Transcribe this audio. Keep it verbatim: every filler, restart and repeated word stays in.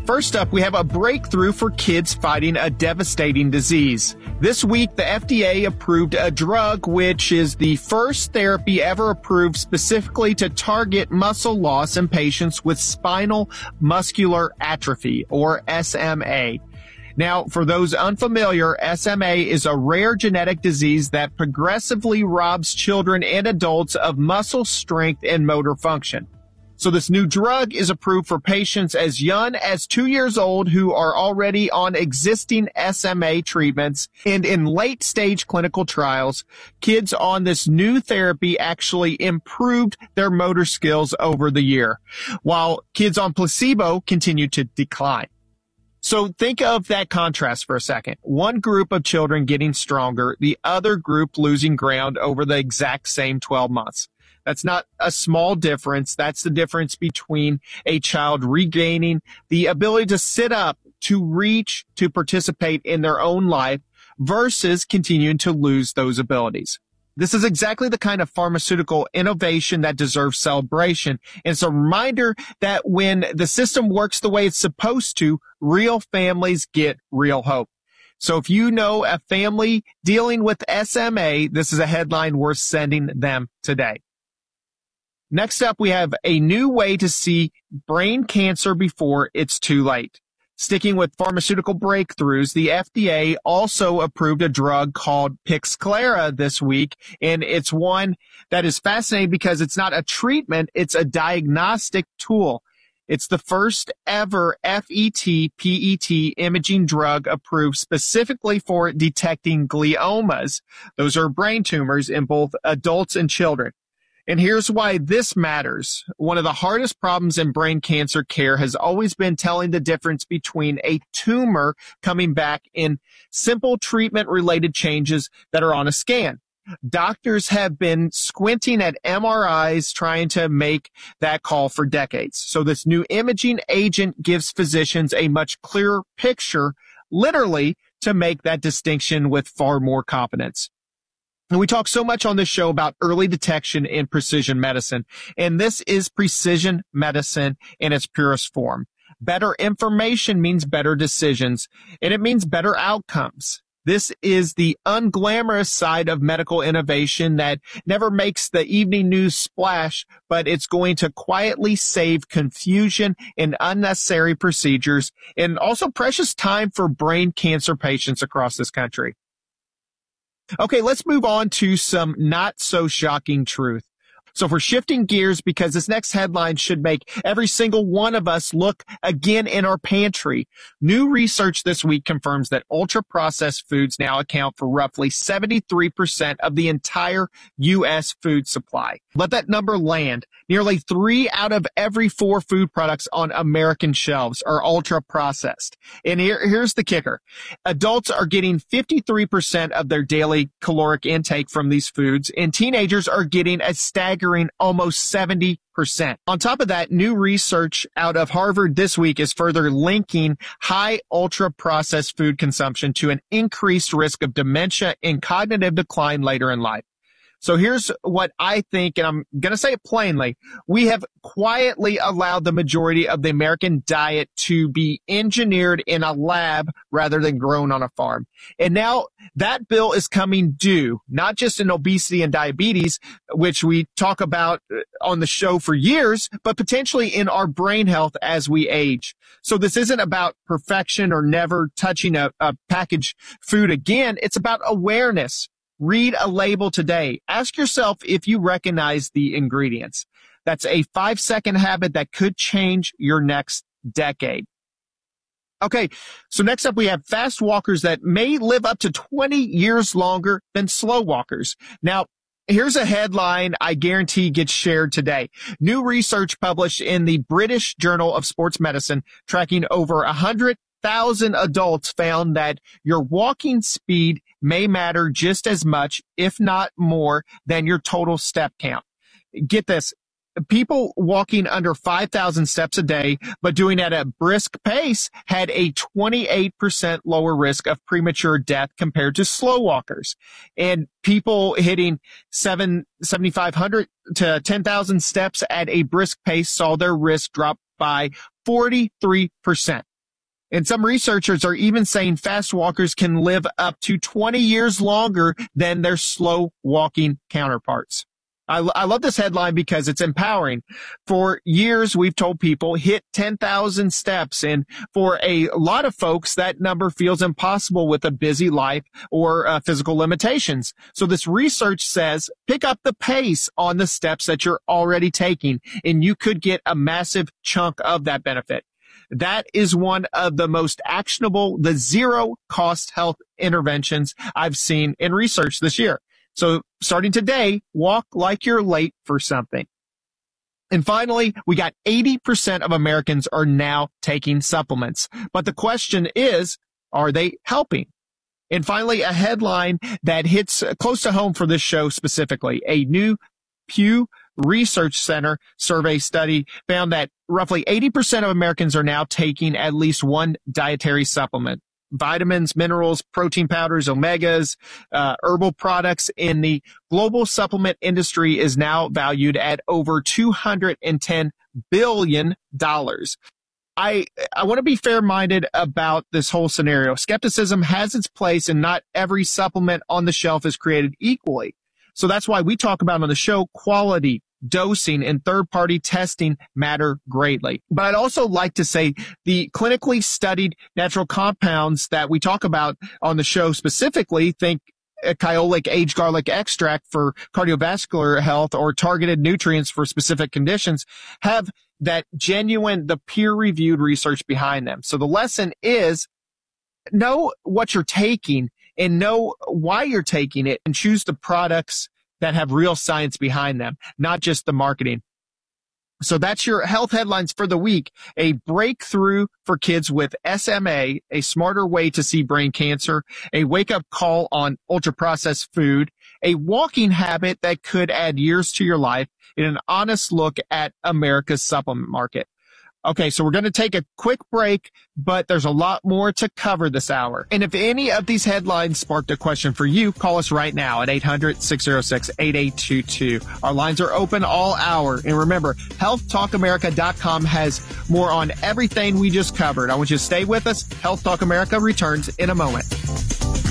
First up, we have a breakthrough for kids fighting a devastating disease. This week, the F D A approved a drug which is the first therapy ever approved specifically to target muscle loss in patients with spinal muscular atrophy, or S M A. Now, for those unfamiliar, S M A is a rare genetic disease that progressively robs children and adults of muscle strength and motor function. So this new drug is approved for patients as young as two years old who are already on existing S M A treatments. And in late stage clinical trials, kids on this new therapy actually improved their motor skills over the year, while kids on placebo continue to decline. So think of that contrast for a second. One group of children getting stronger, the other group losing ground over the exact same twelve months. That's not a small difference. That's the difference between a child regaining the ability to sit up, to reach, to participate in their own life versus continuing to lose those abilities. This is exactly the kind of pharmaceutical innovation that deserves celebration. And it's a reminder that when the system works the way it's supposed to, real families get real hope. So if you know a family dealing with S M A, this is a headline worth sending them today. Next up, we have a new way to see brain cancer before it's too late. Sticking with pharmaceutical breakthroughs, the F D A also approved a drug called Pixclara this week, and it's one that is fascinating because it's not a treatment, it's a diagnostic tool. It's the first ever F E T P E T imaging drug approved specifically for detecting gliomas. Those are brain tumors in both adults and children. And here's why this matters. One of the hardest problems in brain cancer care has always been telling the difference between a tumor coming back and simple treatment-related changes that are on a scan. Doctors have been squinting at M R Is trying to make that call for decades. So this new imaging agent gives physicians a much clearer picture, literally, to make that distinction with far more confidence. And we talk so much on this show about early detection in precision medicine, and this is precision medicine in its purest form. Better information means better decisions, and it means better outcomes. This is the unglamorous side of medical innovation that never makes the evening news splash, but it's going to quietly save confusion and unnecessary procedures, and also precious time for brain cancer patients across this country. Okay, let's move on to some not so shocking truth. So if we're shifting gears, because this next headline should make every single one of us look again in our pantry. New research this week confirms that ultra-processed foods now account for roughly seventy-three percent of the entire U S food supply. Let that number land. Nearly three out of every four food products on American shelves are ultra-processed. And here, here's the kicker. Adults are getting fifty-three percent of their daily caloric intake from these foods, and teenagers are getting a staggering almost seventy percent. On top of that, new research out of Harvard this week is further linking high ultra-processed food consumption to an increased risk of dementia and cognitive decline later in life. So here's what I think, and I'm going to say it plainly. We have quietly allowed the majority of the American diet to be engineered in a lab rather than grown on a farm. And now that bill is coming due, not just in obesity and diabetes, which we talk about on the show for years, but potentially in our brain health as we age. So this isn't about perfection or never touching a, a packaged food again. It's about awareness. Read a label today. Ask yourself if you recognize the ingredients. That's a five-second habit that could change your next decade. Okay, so next up we have fast walkers that may live up to twenty years longer than slow walkers. Now, here's a headline I guarantee gets shared today. New research published in the British Journal of Sports Medicine tracking over one hundred thousand adults found that your walking speed may matter just as much, if not more, than your total step count. Get this. People walking under five thousand steps a day, but doing it at a brisk pace, had a twenty-eight percent lower risk of premature death compared to slow walkers. And people hitting seven, seventy-five hundred to ten thousand steps at a brisk pace saw their risk drop by forty-three percent. And some researchers are even saying fast walkers can live up to twenty years longer than their slow walking counterparts. I, I love this headline because it's empowering. For years, we've told people hit ten thousand steps. And for a lot of folks, that number feels impossible with a busy life or uh, physical limitations. So this research says pick up the pace on the steps that you're already taking, and you could get a massive chunk of that benefit. That is one of the most actionable, the zero cost health interventions I've seen in research this year. So starting today, walk like you're late for something. And finally, we got eighty percent of Americans are now taking supplements. But the question is, are they helping? And finally, a headline that hits close to home for this show specifically. A new Pew Research Center survey study found that roughly eighty percent of Americans are now taking at least one dietary supplement. Vitamins, minerals, protein powders, omegas, uh, herbal products in the global supplement industry is now valued at over two hundred ten billion dollars. I, I want to be fair-minded about this whole scenario. Skepticism has its place, and not every supplement on the shelf is created equally. So that's why we talk about on the show quality, dosing, and third-party testing matter greatly. But I'd also like to say the clinically studied natural compounds that we talk about on the show specifically, think Kyolic aged garlic extract for cardiovascular health or targeted nutrients for specific conditions, have that genuine, the peer-reviewed research behind them. So the lesson is know what you're taking and know why you're taking it, and choose the products that have real science behind them, not just the marketing. So that's your health headlines for the week. A breakthrough for kids with S M A, a smarter way to see brain cancer, a wake-up call on ultra-processed food, a walking habit that could add years to your life, and an honest look at America's supplement market. Okay, so we're going to take a quick break, but there's a lot more to cover this hour. And if any of these headlines sparked a question for you, call us right now at eight hundred, six oh six, eight eight two two. Our lines are open all hour. And remember, health talk america dot com has more on everything we just covered. I want you to stay with us. Health Talk America returns in a moment.